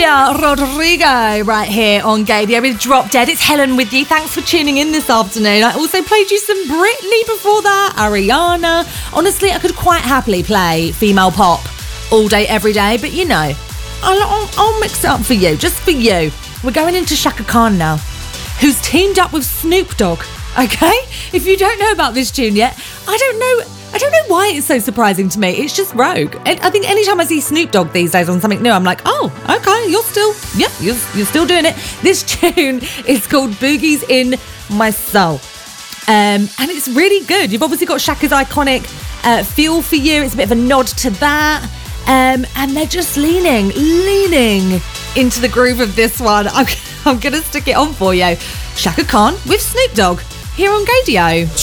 Olivia Rodrigo right here on Gadio with Drop Dead. It's Helen with you. Thanks for tuning in this afternoon. I also played you some Britney before that, Ariana. Honestly, I could quite happily play female pop all day, every day, but you know, I'll mix it up for you, just for you. We're going into Chaka Khan now, who's teamed up with Snoop Dogg, okay? If you don't know about this tune yet, I don't know why it's so surprising to me. It's just rogue. I think anytime I see Snoop Dogg these days on something new, I'm like, oh, okay, you're still doing it. This tune is called Boogie's in My Soul. And it's really good. You've obviously got Shaka's iconic Feel For You. It's a bit of a nod to that. And they're just leaning into the groove of this one. I'm going to stick it on for you. Chaka Khan with Snoop Dogg here on Gadio.